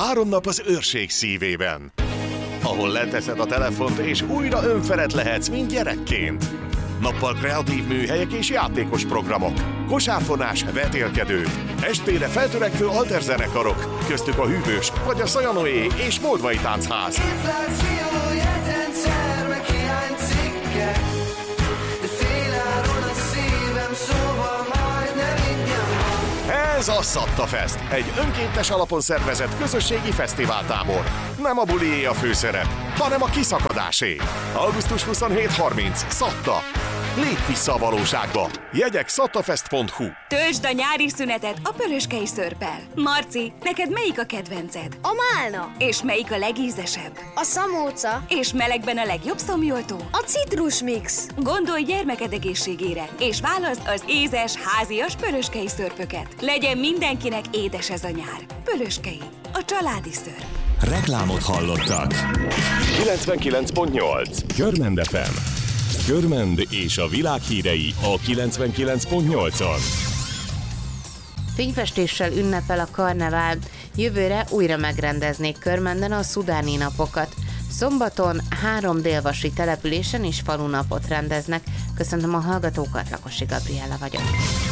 3 nap az őrség szívében, ahol leteszed a telefont és újra önfelett lehetsz, mint gyerekként. Nappal kreatív műhelyek és játékos programok, kosárfonás, vetélkedő, estére feltörekvő alterzenekarok, köztük a Hűvös vagy a Szajanoé és Moldvai Táncház. Ez a Szatta Fest, egy önkéntes alapon szervezett közösségi fesztiváltábor. Nem a bulié a főszerep, hanem a kiszakadásé. Augusztus 27-30, Szatta. Lépj vissza a valóságba! Jegyek szattafest.hu. Töltsd a nyári szünetet a pöröskei szörppel. Marci, neked melyik a kedvenced? A málna. És melyik a legízesebb? A szamóca. És melegben a legjobb szomjoltó? A citrusmix. Gondolj gyermeked egészségére, és válaszd az ézes, házias pöröskei szörpöket. Legyen mindenkinek édes ez a nyár. Pöröskei, a családi szörp. Reklámot hallottak. 99.8 Körmend FM. Körmend és a világ hírei a 99.8-on. Fényfestéssel ünnepel a karnevál. Jövőre újra megrendeznék Körmenden a szudáni napokat. Szombaton 3 délvasi településen is falunapot rendeznek. Köszöntöm a hallgatókat, Lakosi Gabriella vagyok.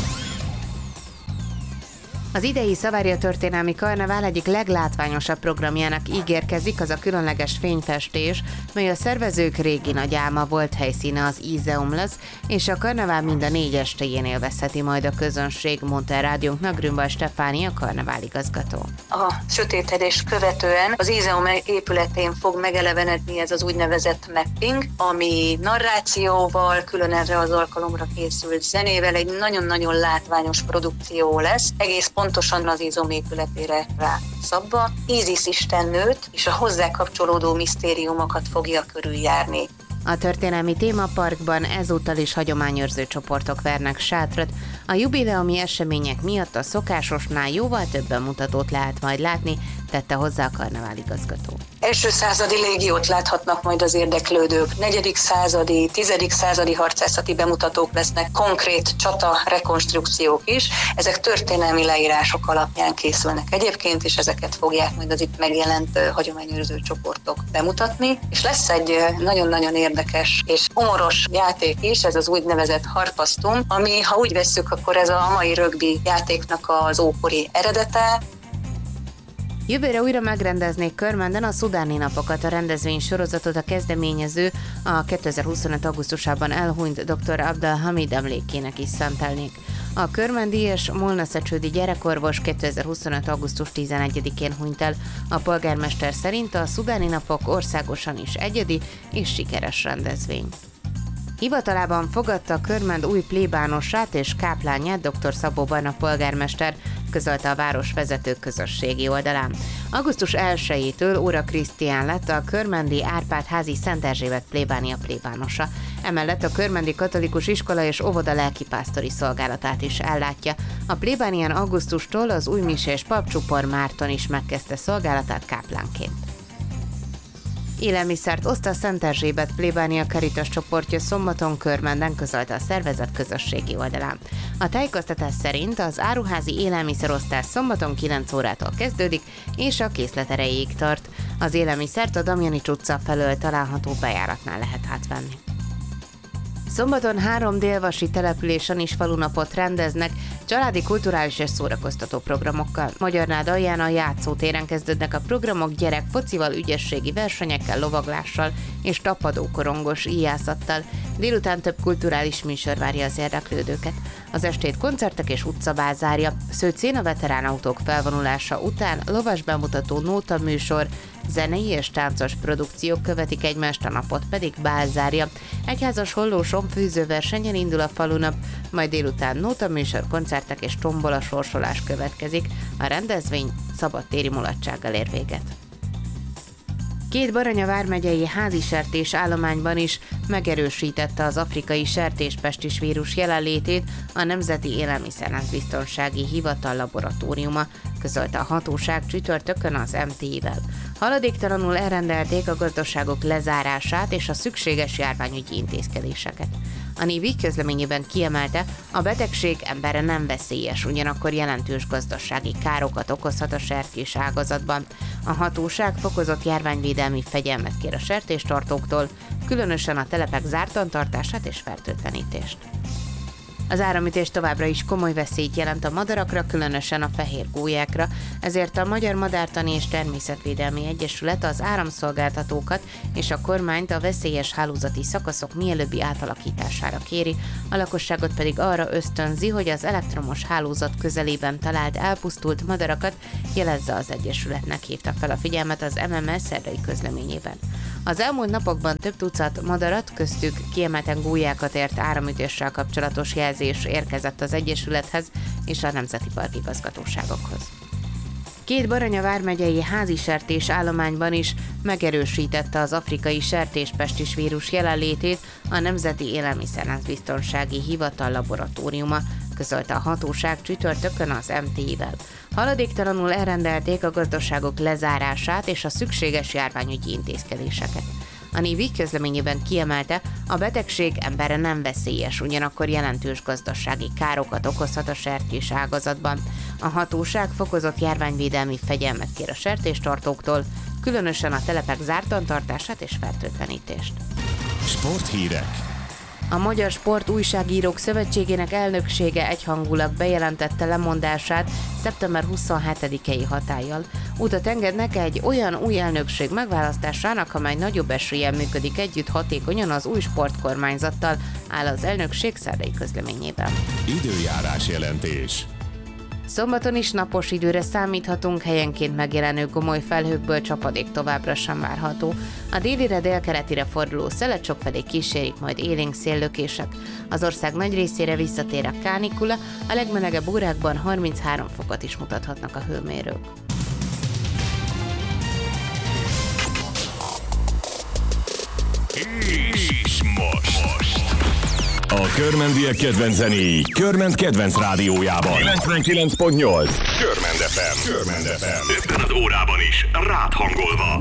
Az idei Savaria történelmi karnevál egyik leglátványosabb programjának ígérkezik az a különleges fényfestés, mely a szervezők régi nagy álma volt. Helyszíne az Izeum lesz, és a karnevál mind a 4 estéjén élvezheti majd a közönség, mondta a rádiónknak Grünwald Stefáni, a karnevál igazgató. A sötétedést követően az Izeum épületén fog megelevenedni ez az úgynevezett mapping, ami narrációval, külön erre az alkalomra készült zenével egy nagyon-nagyon látványos produkció lesz, egész pontosan az Izeum épületére rá szabva. Ízisz istennőt és a hozzá kapcsolódó misztériumokat fogja körüljárni. A történelmi témaparkban ezúttal is hagyományőrző csoportok vernek sátrat. A jubileumi események miatt a szokásosnál jóval több bemutatót lehet majd látni, tette hozzá a karnevál igazgató. Első századi légiót láthatnak majd az érdeklődők, 4. századi, 10. századi harcászati bemutatók lesznek, konkrét csata rekonstrukciók is. Ezek történelmi leírások alapján készülnek egyébként, és ezeket fogják majd az itt megjelent hagyományőrző csoportok bemutatni. És lesz egy nagyon-nagyon érdekes és humoros játék is, ez az úgynevezett harpasztum, ami, ha úgy vesszük, akkor ez a mai rögbi játéknak az ókori eredete. Jövőre újra megrendeznék Körmenden a szudáni napokat. A rendezvény sorozatot a kezdeményező a 2025. augusztusában elhunyt dr. Abdelhamid emlékének is szentelnék. A körmendi és molnaszecsődi gyerekorvos 2025. augusztus 11-én hunyt el. A polgármester szerint a szudáni napok országosan is egyedi és sikeres rendezvény. Hivatalában fogadta Körmend új plébánosát és káplányát dr. Szabó Barna polgármester, közölte a város vezető közösségi oldalán. Augusztus 1-től Óra Krisztián lett a körmendi Árpád házi Szent Erzsébet plébánia plébánosa. Emellett a körmendi katolikus iskola és óvoda lelkipásztori szolgálatát is ellátja. A plébánián augusztustól az újmisés pap Csupor Márton is megkezdte szolgálatát káplánként. Élelmiszert oszt a Szent Erzsébet plébánia Caritas csoportja szombaton Körmenden, közölte a szervezet közösségi oldalán. A tájékoztatás szerint az áruházi élelmiszerosztás szombaton 9 órától kezdődik, és a készlet erejéig tart. Az élelmiszert a Damjanics utca felől található bejáratnál lehet átvenni. Szombaton 3 délvasi településen is falunapot rendeznek, családi, kulturális és szórakoztató programokkal. Magyarnád alján a játszótéren kezdődnek a programok gyerek focival, ügyességi versenyekkel, lovaglással és tapadókorongos íjászattal. Délután több kulturális műsor várja az érdeklődőket. Az estét koncertek és utcabál zárja. Szőcén a veteránautók felvonulása után lovas bemutató nóta műsor, zenei és táncos produkciók követik egymást, a napot pedig bál zárja. Egyházas hollóson fűzőversenyen indul a falunap, majd délután nótaműsor, koncertek és tombola sorsolás következik. A rendezvény szabadtéri mulatsággal ér véget. 2 Baranya vármegyei házisertés állományban is megerősítette az afrikai sertéspestis vírus jelenlétét a Nemzeti Élelmiszerlánc-biztonsági Hivatal laboratóriuma, közölte a hatóság csütörtökön az MTI-vel. Haladéktalanul elrendelték a gazdaságok lezárását és a szükséges járványügyi intézkedéseket. A NIV közleményében kiemelte, a betegség emberre nem veszélyes, ugyanakkor jelentős gazdasági károkat okozhat a sertés ágazatban. A hatóság fokozott járványvédelmi fegyelmet kér a sertéstartóktól, különösen a telepek zártan tartását és fertőtlenítést. Az áramütés továbbra is komoly veszélyt jelent a madarakra, különösen a fehér gólyákra, ezért a Magyar Madártani és Természetvédelmi Egyesület az áramszolgáltatókat és a kormányt a veszélyes hálózati szakaszok mielőbbi átalakítására kéri, a lakosságot pedig arra ösztönzi, hogy az elektromos hálózat közelében talált elpusztult madarakat jelezze az Egyesületnek, hívta fel a figyelmet az MML szerdai közleményében. Az elmúlt napokban több tucat madarat, köztük kiemelten gólyákat ért áramütéssel kapcsolatos jelzés érkezett az Egyesülethez és a Nemzeti Park igazgatóságokhoz. 2 Baranya vármegyei házi sertés állományban is megerősítette az afrikai sertéspestis vírus jelenlétét a Nemzeti Élelmiszerláncbiztonsági Hivatal laboratóriuma, közölte a hatóság csütörtökön az MT-vel. Haladéktalanul elrendelték a gazdaságok lezárását és a szükséges járványügyi intézkedéseket. A NIV közleményében kiemelte, a betegség emberre nem veszélyes, ugyanakkor jelentős gazdasági károkat okozhat a sertés ágazatban. A hatóság fokozott járványvédelmi fegyelmet kér a sertéstartóktól, különösen a telepek zártan tartását és fertőtlenítést. Sporthírek. A Magyar Sport Újságírók Szövetségének elnöksége egyhangulag bejelentette lemondását szeptember 27-i hatállyal. Utat engednek egy olyan új elnökség megválasztásának, amely nagyobb eséllyel működik együtt hatékonyan az új sportkormányzattal, áll az elnökség szerdai közleményében. Időjárás jelentés. Szombaton is napos időre számíthatunk, helyenként megjelenő gomoly felhőkből csapadék továbbra sem várható. A délire délkeletire forduló szelet sokfelé kísérik majd élénk széllökések. Az ország nagy részére visszatér a kánikula, a legmelegebb órákban 33 fokot is mutathatnak a hőmérők. És most. A körmendiek kedvenc zenéi Körment kedvenc rádiójában. 99.8 Körmend FM. 50 órában is rád hangolva.